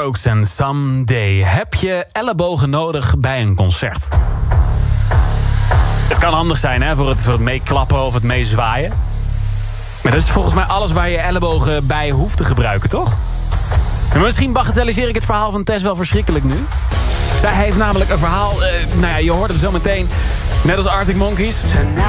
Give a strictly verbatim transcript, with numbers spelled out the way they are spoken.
Strokes en Someday. Heb je ellebogen nodig bij een concert? Het kan handig zijn hè, voor het, voor het meeklappen of het meezwaaien. Maar dat is volgens mij alles waar je ellebogen bij hoeft te gebruiken, toch? En misschien bagatelliseer ik het verhaal van Tess wel verschrikkelijk nu. Zij heeft namelijk een verhaal, uh, nou ja, je hoort het zo meteen, net als Arctic Monkeys.